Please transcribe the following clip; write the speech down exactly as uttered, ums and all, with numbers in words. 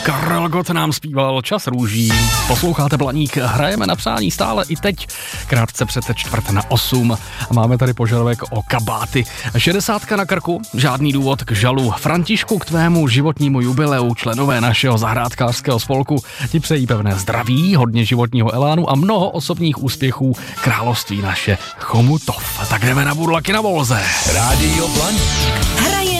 Karel Gott nám zpíval Čas růží. Posloucháte Blaník, hrajeme na přání stále i teď, krátce před čtvrt na osm. A máme tady požadavek o kabáty. Šedesátka na krku, žádný důvod k žalu. Františku, k tvému životnímu jubileu členové našeho zahrádkářského spolku ti přejí pevné zdraví, hodně životního elánu a mnoho osobních úspěchů. Království naše Chomutov. Tak jdeme na Burlaky na Volze. Rádio Blaník.